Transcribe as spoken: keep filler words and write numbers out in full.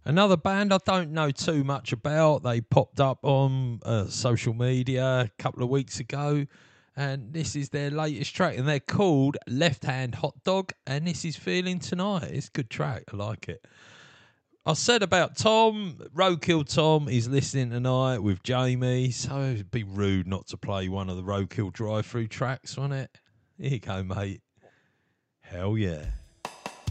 Another band I don't know too much about. They popped up on uh, social media a couple of weeks ago, and this is their latest track, and they're called Left Hand Hot Dog, and this is Feeling Tonight. It's a good track. I like it. I said about Tom, Roadkill Tom is listening tonight with Jamie, so it'd be rude not to play one of the Roadkill drive-through tracks, wouldn't it? Here you go, mate. Hell yeah.